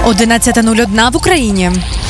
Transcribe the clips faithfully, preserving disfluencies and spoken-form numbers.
одинадцята нуль один в Україні.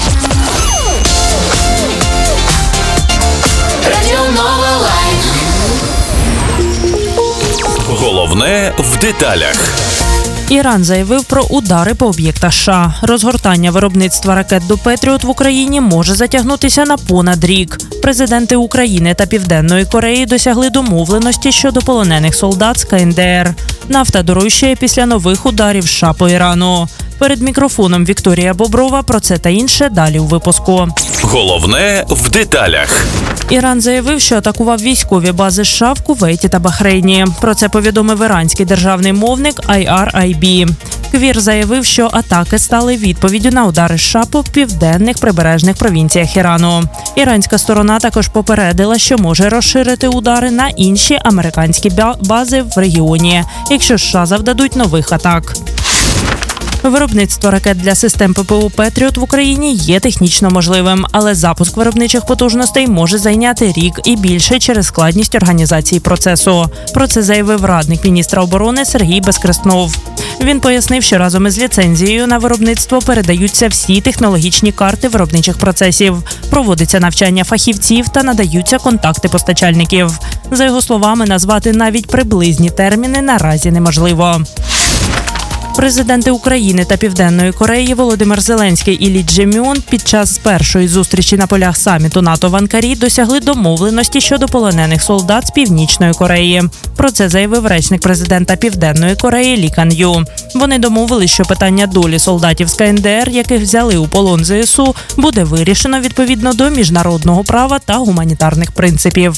Головне в деталях. Іран заявив про удари по об'єктах США. Розгортання виробництва ракет до «Петріот» в Україні може затягнутися на понад рік. Президенти України та Південної Кореї досягли домовленості щодо полонених солдат з ка ен де ер. Нафта дорожчає після нових ударів США по Ірану. Перед мікрофоном Вікторія Боброва. Про це та інше далі у випуску. Головне в деталях. Іран заявив, що атакував військові бази США в Кувейті та Бахрейні. Про це повідомив іранський державний мовник ай ар ай бі. Квір заявив, що атаки стали відповіддю на удари США по південних прибережних провінціях Ірану. Іранська сторона також попередила, що може розширити удари на інші американські бази в регіоні, якщо США завдадуть нових атак. Виробництво ракет для систем пе пе о «Петріот» в Україні є технічно можливим, але запуск виробничих потужностей може зайняти рік і більше через складність організації процесу. Про це заявив радник міністра оборони Сергій Безкреснов. Він пояснив, що разом із ліцензією на виробництво передаються всі технологічні карти виробничих процесів, проводиться навчання фахівців та надаються контакти постачальників. За його словами, назвати навіть приблизні терміни наразі неможливо. Президенти України та Південної Кореї Володимир Зеленський і Лі Чже-мьон під час першої зустрічі на полях саміту НАТО в Анкарі досягли домовленості щодо полонених солдат з Північної Кореї. Про це заявив речник президента Південної Кореї Лі Кан-ю. Вони домовились, що питання долі солдатів з ка ен де ер, яких взяли у полон зе ес у, буде вирішено відповідно до міжнародного права та гуманітарних принципів.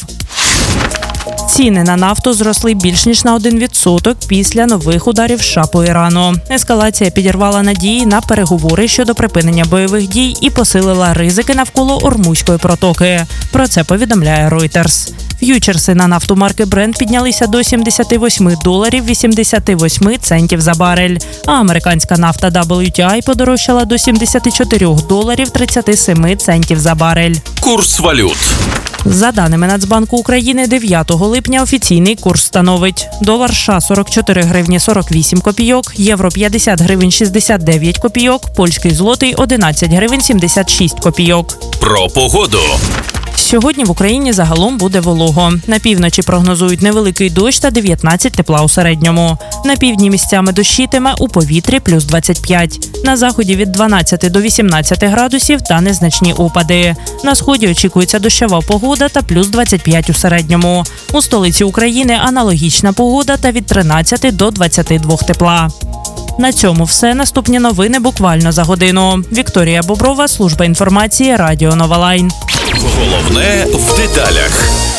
Ціни на нафту зросли більш ніж на один відсоток після нових ударів США по Ірану. Ескалація підірвала надії на переговори щодо припинення бойових дій і посилила ризики навколо Ормузької протоки. Про це повідомляє Reuters. Ф'ючерси на нафту марки Brent піднялися до сімдесят вісім доларів вісімдесят вісім центів за барель, а американська нафта дабл ю ті ай подорожчала до сімдесят чотири доларів тридцять сім центів за барель. Курс валют. За даними Нацбанку України, дев'ятого липня офіційний курс становить: долар США сорок чотири гривні сорок вісім копійок, євро п'ятдесят гривень шістдесят дев'ять копійок, польський злотий одинадцять гривень сімдесят шість копійок. Про погоду. Сьогодні в Україні загалом буде волого. На півночі прогнозують невеликий дощ та дев'ятнадцять тепла у середньому. На півдні місцями дощитиме, у повітрі плюс двадцять п'ять. На заході від дванадцяти до вісімнадцяти градусів та незначні опади. На сході очікується дощова погода та плюс двадцять п'ять у середньому. У столиці України аналогічна погода та від тринадцяти до двадцяти двох тепла. На цьому все. Наступні новини буквально за годину. Вікторія Боброва, служба інформації, Радіо Нова Лайн. Головне в деталях.